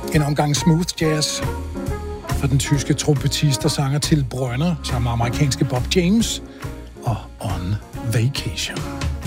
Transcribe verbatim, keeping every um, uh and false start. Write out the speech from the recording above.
En omgang smooth jazz fra den tyske trompetist og sanger Till Brönner, sammen med amerikanske Bob James og On Vacation.